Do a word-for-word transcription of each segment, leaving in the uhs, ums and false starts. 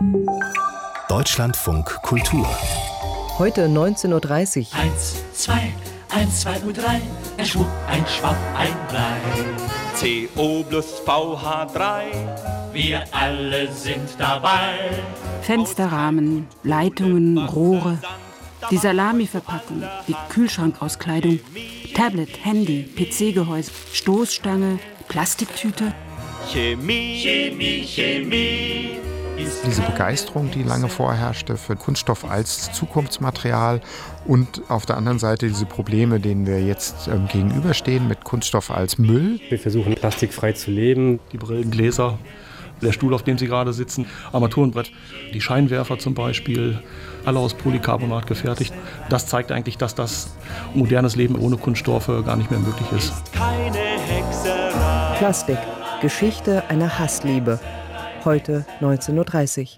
Deutschlandfunk Kultur. Heute neunzehn Uhr dreißig. Eins, zwei, eins, zwei und drei. Ein Schwupp, ein Schwapp, ein Blei. C O plus V H drei. Wir alle sind dabei. Fensterrahmen, Leitungen, Rohre, die Salamiverpackung, die Kühlschrankauskleidung, Tablet, Handy, P C-Gehäuse, Stoßstange, Plastiktüte. Chemie, Chemie, Chemie. Diese Begeisterung, die lange vorherrschte für Kunststoff als Zukunftsmaterial und auf der anderen Seite diese Probleme, denen wir jetzt ähm, gegenüberstehen mit Kunststoff als Müll. Wir versuchen plastikfrei zu leben. Die Brillengläser, der Stuhl, auf dem Sie gerade sitzen, Armaturenbrett, die Scheinwerfer zum Beispiel, alle aus Polycarbonat gefertigt. Das zeigt eigentlich, dass das modernes Leben ohne Kunststoffe gar nicht mehr möglich ist. Keine Hexerei. Plastik, Geschichte einer Hassliebe. Heute neunzehn Uhr dreißig.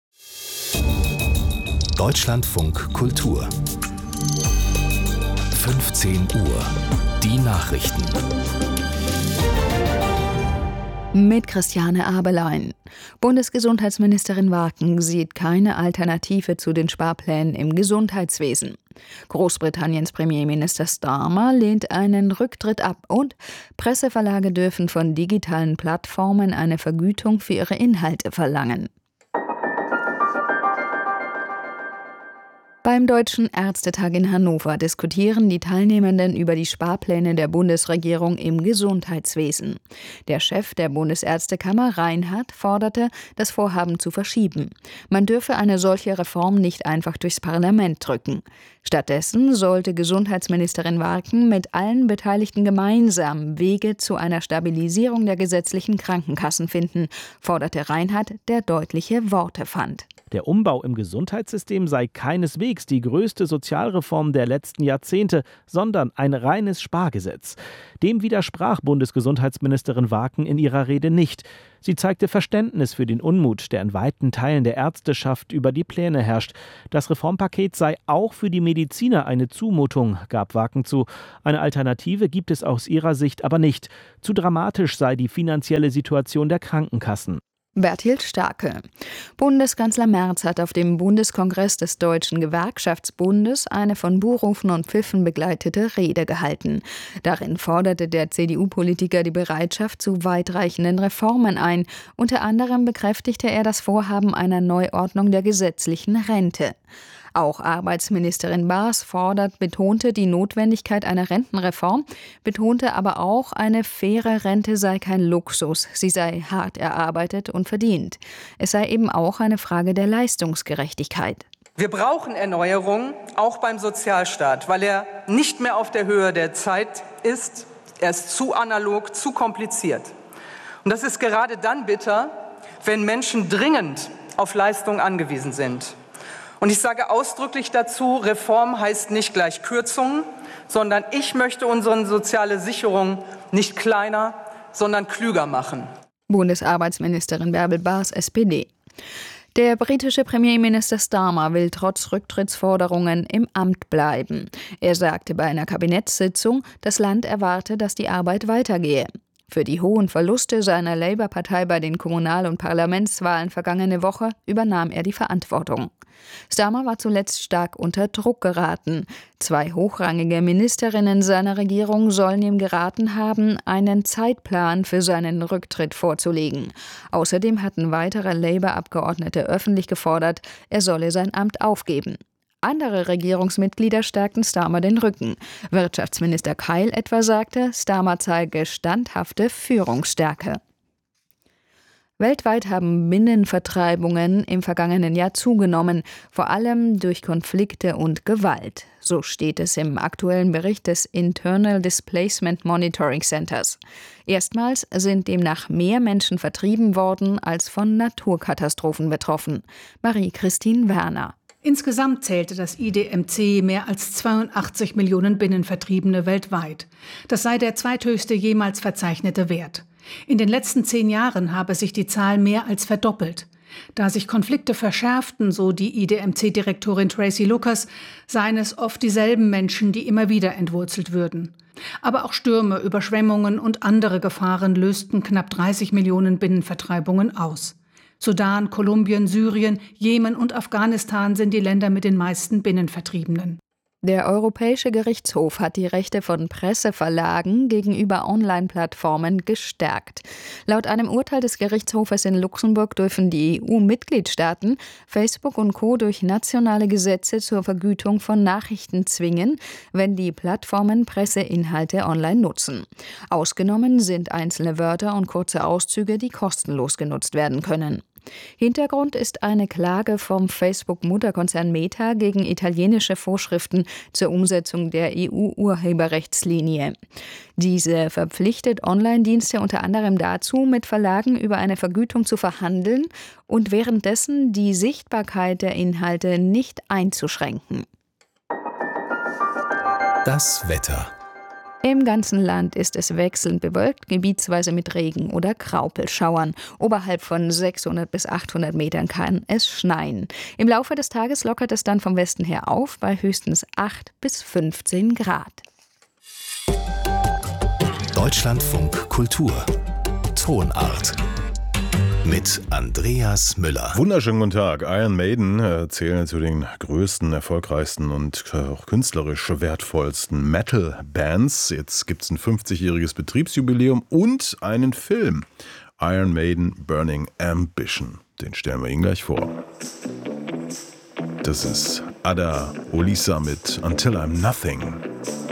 Deutschlandfunk Kultur. fünfzehn Uhr. Die Nachrichten. Mit Christiane Abelein. Bundesgesundheitsministerin Warken sieht keine Alternative zu den Sparplänen im Gesundheitswesen. Großbritanniens Premierminister Starmer lehnt einen Rücktritt ab und Presseverlage dürfen von digitalen Plattformen eine Vergütung für ihre Inhalte verlangen. Beim Deutschen Ärztetag in Hannover diskutieren die Teilnehmenden über die Sparpläne der Bundesregierung im Gesundheitswesen. Der Chef der Bundesärztekammer, Reinhardt, forderte, das Vorhaben zu verschieben. Man dürfe eine solche Reform nicht einfach durchs Parlament drücken. Stattdessen sollte Gesundheitsministerin Warken mit allen Beteiligten gemeinsam Wege zu einer Stabilisierung der gesetzlichen Krankenkassen finden, forderte Reinhardt, der deutliche Worte fand. Der Umbau im Gesundheitssystem sei keineswegs die größte Sozialreform der letzten Jahrzehnte, sondern ein reines Spargesetz. Dem widersprach Bundesgesundheitsministerin Warken in ihrer Rede nicht. Sie zeigte Verständnis für den Unmut, der in weiten Teilen der Ärzteschaft über die Pläne herrscht. Das Reformpaket sei auch für die Mediziner eine Zumutung, gab Warken zu. Eine Alternative gibt es aus ihrer Sicht aber nicht. Zu dramatisch sei die finanzielle Situation der Krankenkassen. Berthild Starke. Bundeskanzler Merz hat auf dem Bundeskongress des Deutschen Gewerkschaftsbundes eine von Buhrufen und Pfiffen begleitete Rede gehalten. Darin forderte der C D U-Politiker die Bereitschaft zu weitreichenden Reformen ein. Unter anderem bekräftigte er das Vorhaben einer Neuordnung der gesetzlichen Rente. Auch Arbeitsministerin Baas fordert, betonte die Notwendigkeit einer Rentenreform, betonte aber auch, eine faire Rente sei kein Luxus, sie sei hart erarbeitet und verdient. Es sei eben auch eine Frage der Leistungsgerechtigkeit. Wir brauchen Erneuerung, auch beim Sozialstaat, weil er nicht mehr auf der Höhe der Zeit ist. Er ist zu analog, zu kompliziert. Und das ist gerade dann bitter, wenn Menschen dringend auf Leistung angewiesen sind. Und ich sage ausdrücklich dazu, Reform heißt nicht gleich Kürzungen, sondern ich möchte unsere soziale Sicherung nicht kleiner, sondern klüger machen. Bundesarbeitsministerin Bärbel Baas, S P D. Der britische Premierminister Starmer will trotz Rücktrittsforderungen im Amt bleiben. Er sagte bei einer Kabinettssitzung, das Land erwarte, dass die Arbeit weitergehe. Für die hohen Verluste seiner Labour-Partei bei den Kommunal- und Parlamentswahlen vergangene Woche übernahm er die Verantwortung. Starmer war zuletzt stark unter Druck geraten. Zwei hochrangige Ministerinnen seiner Regierung sollen ihm geraten haben, einen Zeitplan für seinen Rücktritt vorzulegen. Außerdem hatten weitere Labour-Abgeordnete öffentlich gefordert, er solle sein Amt aufgeben. Andere Regierungsmitglieder stärkten Starmer den Rücken. Wirtschaftsminister Keil etwa sagte, Starmer zeige standhafte Führungsstärke. Weltweit haben Binnenvertreibungen im vergangenen Jahr zugenommen, vor allem durch Konflikte und Gewalt. So steht es im aktuellen Bericht des Internal Displacement Monitoring Centers. Erstmals sind demnach mehr Menschen vertrieben worden als von Naturkatastrophen betroffen. Marie-Christine Werner. Insgesamt zählte das I D M C mehr als zweiundachtzig Millionen Binnenvertriebene weltweit. Das sei der zweithöchste jemals verzeichnete Wert. In den letzten zehn Jahren habe sich die Zahl mehr als verdoppelt. Da sich Konflikte verschärften, so die I D M C-Direktorin Tracy Lucas, seien es oft dieselben Menschen, die immer wieder entwurzelt würden. Aber auch Stürme, Überschwemmungen und andere Gefahren lösten knapp dreißig Millionen Binnenvertreibungen aus. Sudan, Kolumbien, Syrien, Jemen und Afghanistan sind die Länder mit den meisten Binnenvertriebenen. Der Europäische Gerichtshof hat die Rechte von Presseverlagen gegenüber Online-Plattformen gestärkt. Laut einem Urteil des Gerichtshofes in Luxemburg dürfen die E U-Mitgliedstaaten Facebook und Co. durch nationale Gesetze zur Vergütung von Nachrichten zwingen, wenn die Plattformen Presseinhalte online nutzen. Ausgenommen sind einzelne Wörter und kurze Auszüge, die kostenlos genutzt werden können. Hintergrund ist eine Klage vom Facebook-Mutterkonzern Meta gegen italienische Vorschriften zur Umsetzung der E U-Urheberrechtslinie. Diese verpflichtet Online-Dienste unter anderem dazu, mit Verlagen über eine Vergütung zu verhandeln und währenddessen die Sichtbarkeit der Inhalte nicht einzuschränken. Das Wetter. Im ganzen Land ist es wechselnd bewölkt, gebietsweise mit Regen- oder Graupelschauern. Oberhalb von sechshundert bis achthundert Metern kann es schneien. Im Laufe des Tages lockert es dann vom Westen her auf bei höchstens acht bis fünfzehn Grad. Deutschlandfunk Kultur. Tonart. Mit Andreas Müller. Wunderschönen guten Tag. Iron Maiden äh, zählen zu den größten, erfolgreichsten und äh, auch künstlerisch wertvollsten Metal-Bands. Jetzt gibt es ein fünfzigjähriges Betriebsjubiläum und einen Film. Iron Maiden Burning Ambition. Den stellen wir Ihnen gleich vor. Das ist Ada Olisa mit Until I'm Nothing.